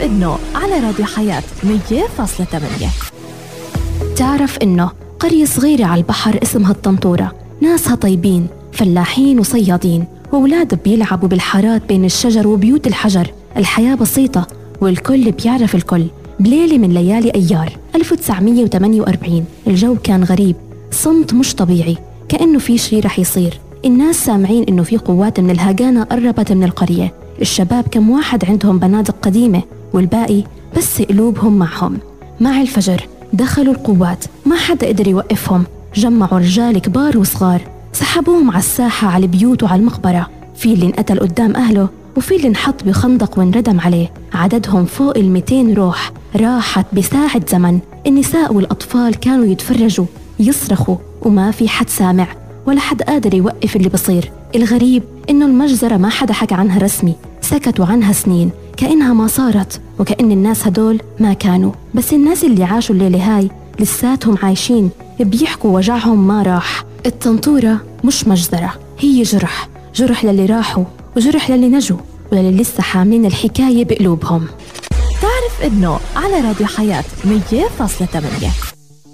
إنه على راديو حياة 100.8. تعرف إنه قرية صغيرة على البحر اسمها الطنطورة، ناسها طيبين، فلاحين وصيادين، وأولاد بيلعبوا بالحارات بين الشجر وبيوت الحجر. الحياة بسيطة والكل بيعرف الكل. بليلة من ليالي أيار 1948 الجو كان غريب، صمت مش طبيعي، كأنه في شي رح يصير. الناس سامعين إنه في قوات من الهجانة قربت من القرية. الشباب كم واحد عندهم بنادق قديمة، والباقي بس قلوبهم معهم. مع الفجر دخلوا القوات، ما حدا قدر يوقفهم. جمعوا رجال كبار وصغار، سحبوهم على الساحة، على البيوت وعلى المقبرة. في اللي انقتل قدام أهله، وفي اللي انحط بخندق وانردم عليه. عددهم فوق 200 روح راحت بساعة زمن. النساء والأطفال كانوا يتفرجوا يصرخوا، وما في حد سامع ولا حد قادر يوقف اللي بصير. الغريب إنه المجزرة ما حدا حكى عنها رسمي، سكتوا عنها سنين كأنها ما صارت، وكأن الناس هدول ما كانوا. بس الناس اللي عاشوا الليلة هاي لساتهم عايشين، بيحكوا وجعهم ما راح. الطنطورة مش مجزرة، هي جرح، جرح للي راحوا وجرح للي نجوا وللي لسه حاملين الحكاية بقلوبهم. تعرف إنه على راديو حياة 100.8.